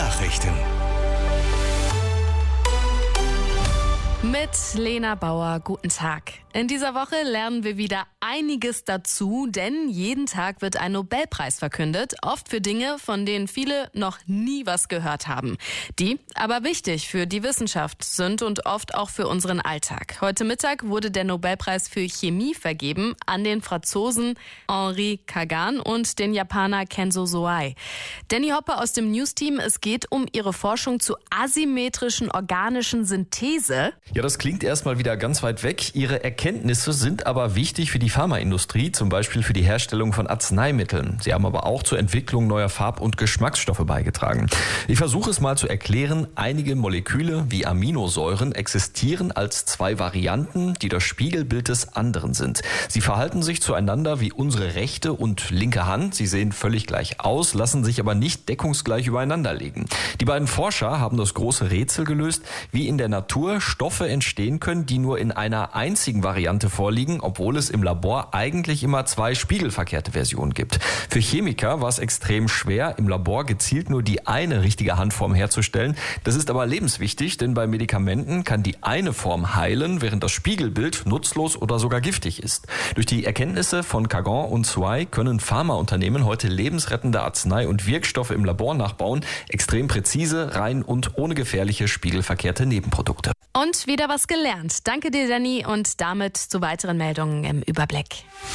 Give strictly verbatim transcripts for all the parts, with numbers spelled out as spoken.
Nachrichten. Mit Lena Bauer, guten Tag. In dieser Woche lernen wir wieder einiges dazu, denn jeden Tag wird ein Nobelpreis verkündet, oft für Dinge, von denen viele noch nie was gehört haben, die aber wichtig für die Wissenschaft sind und oft auch für unseren Alltag. Heute Mittag wurde der Nobelpreis für Chemie vergeben an den Franzosen Henri Kagan und den Japaner Kenzo Soei. Danny Hopper aus dem News-Team, es geht um ihre Forschung zu asymmetrischen organischen Synthese. Ja, das klingt erstmal wieder ganz weit weg. Ihre Erkenntnisse sind aber wichtig für die Pharmaindustrie, zum Beispiel für die Herstellung von Arzneimitteln. Sie haben aber auch zur Entwicklung neuer Farb- und Geschmacksstoffe beigetragen. Ich versuche es mal zu erklären. Einige Moleküle wie Aminosäuren existieren als zwei Varianten, die das Spiegelbild des anderen sind. Sie verhalten sich zueinander wie unsere rechte und linke Hand. Sie sehen völlig gleich aus, lassen sich aber nicht deckungsgleich übereinander legen. Die beiden Forscher haben das große Rätsel gelöst, wie in der Natur Stoffe entstehen können, die nur in einer einzigen Variante vorliegen, obwohl es im Labor eigentlich immer zwei spiegelverkehrte Versionen gibt. Für Chemiker war es extrem schwer, im Labor gezielt nur die eine richtige Handform herzustellen. Das ist aber lebenswichtig, denn bei Medikamenten kann die eine Form heilen, während das Spiegelbild nutzlos oder sogar giftig ist. Durch die Erkenntnisse von Kagan und Soei können Pharmaunternehmen heute lebensrettende Arznei- und Wirkstoffe im Labor nachbauen, extrem präzise, rein und ohne gefährliche spiegelverkehrte Nebenprodukte. Und wieder was gelernt. Danke dir, Danny, und damit zu weiteren Meldungen im Überblick.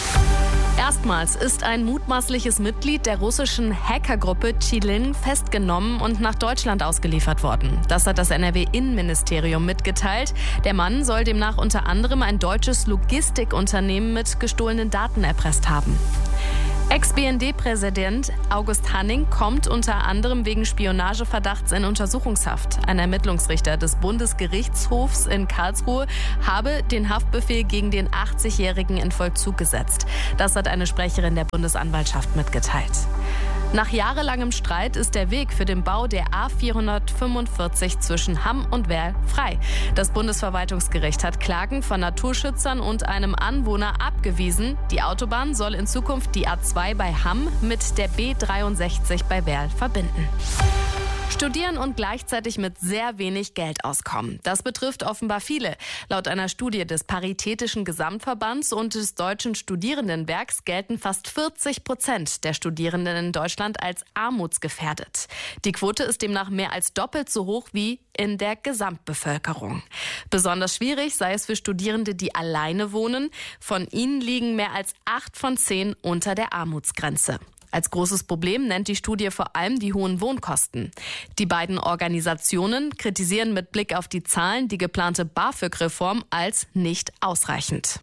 Erstmals ist ein mutmaßliches Mitglied der russischen Hackergruppe Chilin festgenommen und nach Deutschland ausgeliefert worden. Das hat das N R W-Innenministerium mitgeteilt. Der Mann soll demnach unter anderem ein deutsches Logistikunternehmen mit gestohlenen Daten erpresst haben. Ex-B N D-Präsident August Hanning kommt unter anderem wegen Spionageverdachts in Untersuchungshaft. Ein Ermittlungsrichter des Bundesgerichtshofs in Karlsruhe habe den Haftbefehl gegen den achtzigjährigen in Vollzug gesetzt. Das hat eine Sprecherin der Bundesanwaltschaft mitgeteilt. Nach jahrelangem Streit ist der Weg für den Bau der A vierhundertfünfundvierzig zwischen Hamm und Werl frei. Das Bundesverwaltungsgericht hat Klagen von Naturschützern und einem Anwohner abgewiesen. Die Autobahn soll in Zukunft die A zwei bei Hamm mit der B dreiundsechzig bei Werl verbinden. Studieren und gleichzeitig mit sehr wenig Geld auskommen. Das betrifft offenbar viele. Laut einer Studie des Paritätischen Gesamtverbands und des Deutschen Studierendenwerks gelten fast vierzig Prozent der Studierenden in Deutschland als armutsgefährdet. Die Quote ist demnach mehr als doppelt so hoch wie in der Gesamtbevölkerung. Besonders schwierig sei es für Studierende, die alleine wohnen. Von ihnen liegen mehr als acht von zehn unter der Armutsgrenze. Als großes Problem nennt die Studie vor allem die hohen Wohnkosten. Die beiden Organisationen kritisieren mit Blick auf die Zahlen die geplante BAföG-Reform als nicht ausreichend.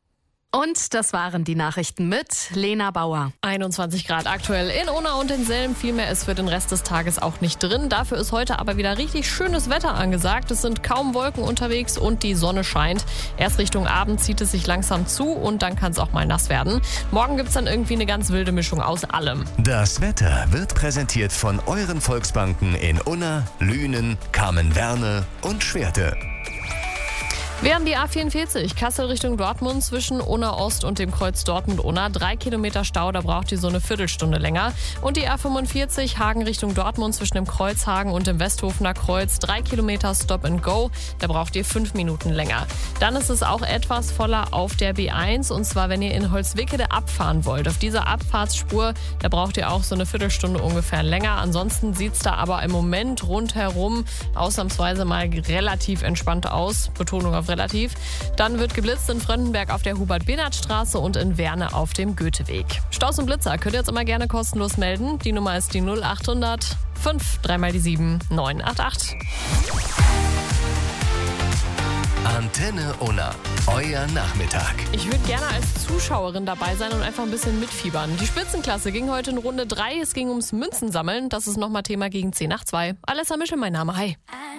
Und das waren die Nachrichten mit Lena Bauer. einundzwanzig Grad aktuell in Unna und in Selm. Viel mehr ist für den Rest des Tages auch nicht drin. Dafür ist heute aber wieder richtig schönes Wetter angesagt. Es sind kaum Wolken unterwegs und die Sonne scheint. Erst Richtung Abend zieht es sich langsam zu und dann kann es auch mal nass werden. Morgen gibt es dann irgendwie eine ganz wilde Mischung aus allem. Das Wetter wird präsentiert von euren Volksbanken in Unna, Lünen, Kamen-Werne und Schwerte. Wir haben die A vierundvierzig, Kassel Richtung Dortmund zwischen Unna Ost und dem Kreuz Dortmund-Unna. Drei Kilometer Stau, da braucht ihr so eine Viertelstunde länger. Und die A fünfundvierzig, Hagen Richtung Dortmund zwischen dem Kreuzhagen und dem Westhofener Kreuz. Drei Kilometer Stop and Go, da braucht ihr fünf Minuten länger. Dann ist es auch etwas voller auf der B eins, und zwar wenn ihr in Holzwickede abfahren wollt. Auf dieser Abfahrtsspur, da braucht ihr auch so eine Viertelstunde ungefähr länger. Ansonsten sieht es da aber im Moment rundherum ausnahmsweise mal relativ entspannt aus. Betonung auf relativ. Dann wird geblitzt in Fröndenberg auf der Hubert-Behnert-Straße und in Werne auf dem Goetheweg. Staus und Blitzer könnt ihr jetzt immer gerne kostenlos melden. Die Nummer ist die null achthundert fünf drei mal die sieben neun acht acht. Antenne Unna, euer Nachmittag. Ich würde gerne als Zuschauerin dabei sein und einfach ein bisschen mitfiebern. Die Spitzenklasse ging heute in Runde drei. Es ging ums Münzensammeln. Das ist nochmal Thema gegen zehn nach zwei. Alessa Mischel, mein Name. Hi.